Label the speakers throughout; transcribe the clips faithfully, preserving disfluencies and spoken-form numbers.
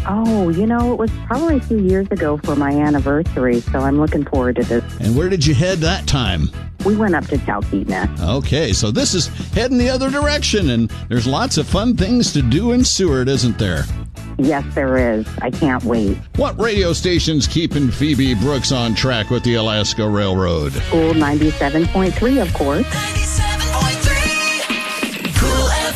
Speaker 1: Oh, you know, it was probably a few years ago for my anniversary, so I'm looking forward to this.
Speaker 2: And where did you head that time?
Speaker 1: We went up to Talkeetna.
Speaker 2: Okay, so this is heading the other direction, and there's lots of fun things to do in Seward, isn't there?
Speaker 1: Yes, there is. I can't wait.
Speaker 2: What radio station's keeping Phoebe Brooks on track with the Alaska Railroad?
Speaker 1: Cool ninety-seven point three, of course.
Speaker 3: ninety-seven point three Cool F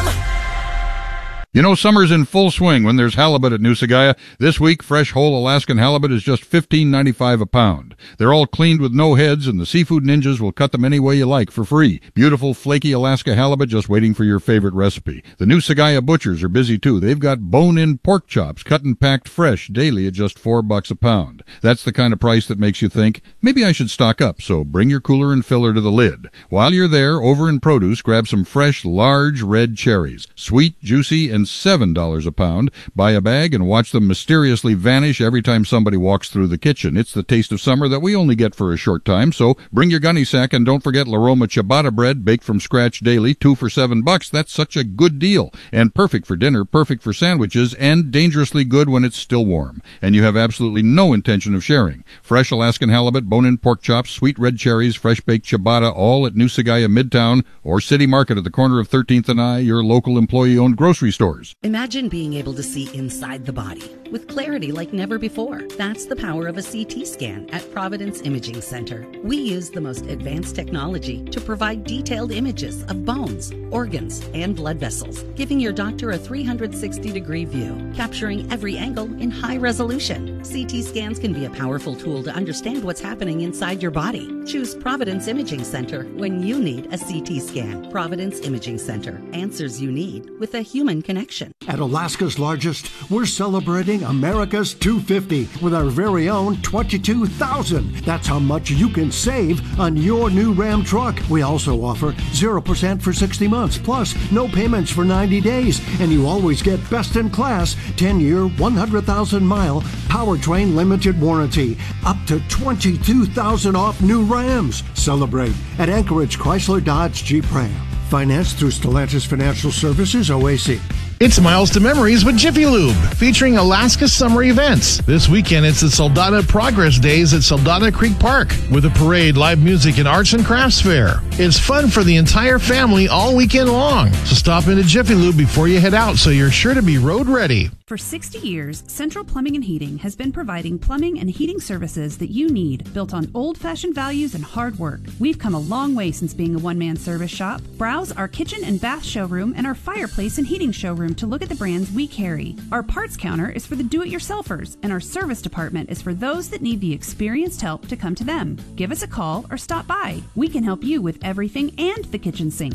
Speaker 3: M.
Speaker 4: You know, summer's in full swing when there's halibut at Noosagaya. This week, fresh whole Alaskan halibut is just fifteen ninety-five a pound. They're all cleaned with no heads, and the seafood ninjas will cut them any way you like for free. Beautiful, flaky Alaska halibut just waiting for your favorite recipe. The Noosagaya butchers are busy, too. They've got bone-in pork chops, cut and packed fresh, daily at just four bucks a pound. That's the kind of price that makes you think, maybe I should stock up, so bring your cooler and filler to the lid. While you're there, over in produce, grab some fresh, large red cherries. Sweet, juicy, and seven dollars a pound. Buy a bag and watch them mysteriously vanish every time somebody walks through the kitchen. It's the taste of summer that we only get for a short time, so bring your gunny sack and don't forget La Roma ciabatta bread baked from scratch daily, two for seven bucks. That's such a good deal. And perfect for dinner, perfect for sandwiches, and dangerously good when it's still warm. And you have absolutely no intention of sharing. Fresh Alaskan halibut, bone-in pork chops, sweet red cherries, fresh baked ciabatta, all at Noosagaya Midtown or City Market at the corner of thirteenth and I, your local employee-owned grocery stores.
Speaker 5: Imagine being able to see inside the body with clarity like never before. That's the power of a C T scan at Providence Imaging Center. We use the most advanced technology to provide detailed images of bones, organs, and blood vessels, giving your doctor a three hundred sixty degree view, capturing every angle in high resolution. C T scans can be a powerful tool to understand what's happening inside your body. Choose Providence Imaging Center when you need a C T scan. Providence Imaging Center. Answers you need with a human connection.
Speaker 6: At Alaska's largest, we're celebrating America's two fifty with our very own twenty-two thousand. That's how much you can save on your new Ram truck. We also offer zero percent for sixty months, plus no payments for ninety days. And you always get best in class ten year, one hundred thousand mile powertrain limited warranty. Up to twenty-two thousand off new Rams. Celebrate at Anchorage Chrysler Dodge Jeep Ram. Financed through Stellantis Financial Services, O A C.
Speaker 7: It's Miles to Memories with Jiffy Lube, featuring Alaska summer events. This weekend, it's the Soldada Progress Days at Soldada Creek Park, with a parade, live music, and arts and crafts fair. It's fun for the entire family all weekend long. So stop into Jiffy Lube before you head out, so you're sure to be road ready.
Speaker 8: For sixty years, Central Plumbing and Heating has been providing plumbing and heating services that you need, built on old-fashioned values and hard work. We've come a long way since being a one-man service shop. Browse our kitchen and bath showroom and our fireplace and heating showroom to look at the brands we carry. Our parts counter is for the do-it-yourselfers, and our service department is for those that need the experienced help to come to them. Give us a call or stop by. We can help you with everything and the kitchen sink.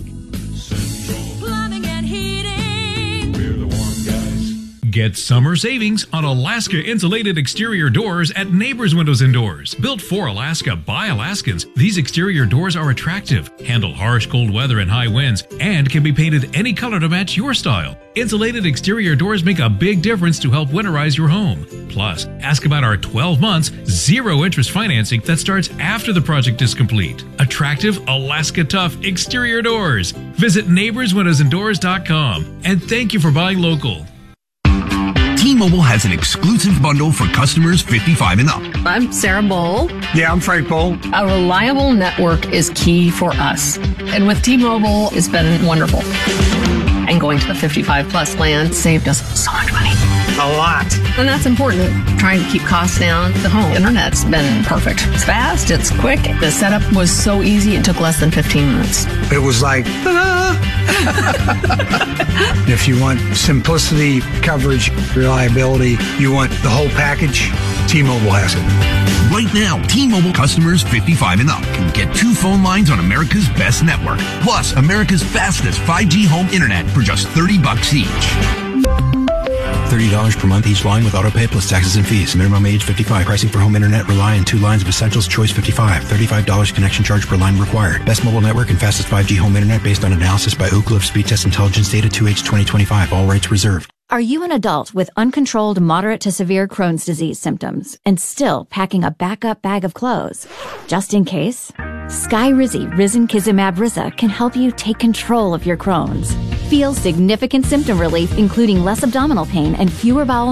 Speaker 3: Central Plumbing and Heating.
Speaker 9: We're the warm guys.
Speaker 10: Get summer savings on Alaska insulated exterior doors at Neighbors Windows and Doors. Built for Alaska by Alaskans, these exterior doors are attractive, handle harsh cold weather and high winds, and can be painted any color to match your style. Insulated exterior doors make a big difference to help winterize your home. Plus, ask about our twelve months, zero interest financing that starts after the project is complete. Attractive, Alaska tough exterior doors. Visit neighbors windows and doors dot com. And thank you for buying local.
Speaker 11: T-Mobile has an exclusive bundle for customers fifty-five and up.
Speaker 12: I'm Sarah Bowl.
Speaker 13: Yeah, I'm Frank Bowl.
Speaker 12: A reliable network is key for us. And with T-Mobile, it's been wonderful. And going to the fifty-five plus plan saved us so much money.
Speaker 13: A lot.
Speaker 12: And that's important. Trying to keep costs down. The home internet's been perfect. It's fast. It's quick. The setup was so easy. It took less than fifteen minutes.
Speaker 13: It was like, ah. If you want simplicity, coverage, reliability, you want the whole package, T-Mobile has it.
Speaker 11: Right now, T-Mobile customers fifty-five and up can get two phone lines on America's best network, plus America's fastest five G home internet for just thirty bucks each.
Speaker 14: thirty dollars per month each line with autopay plus taxes and fees. Minimum age fifty-five. Pricing for home internet rely on two lines of Essentials Choice fifty-five. thirty-five dollars connection charge per line required. Best mobile network and fastest five G home internet based on analysis by Ookla of Speed Test Intelligence data two H twenty twenty-five. All rates reserved.
Speaker 15: Are you an adult with uncontrolled moderate to severe Crohn's disease symptoms and still packing a backup bag of clothes? Just in case, Skyrizi Risankizumab Riza can help you take control of your Crohn's. Feel significant symptom relief, including less abdominal pain and fewer bowel